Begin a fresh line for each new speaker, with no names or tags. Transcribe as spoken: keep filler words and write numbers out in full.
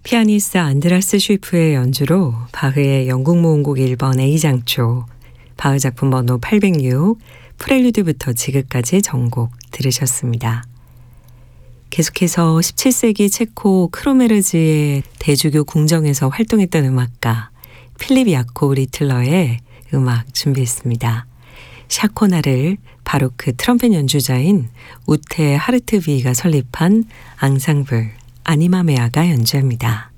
피아니스트 안드라스 슈이프의 연주로 바흐의 영국 모음곡 일 번 A장조, 바흐 작품 번호 팔백육, 프렐류드부터 지그까지 전곡 들으셨습니다. 계속해서 십칠 세기 체코 크로메르즈의 대주교 궁정에서 활동했던 음악가 필립 야코브 리틀러의 음악 준비했습니다. 샤코나를 바로크 트럼펫 연주자인 우테 하르트비가 설립한 앙상블 아니마메아가 연주합니다.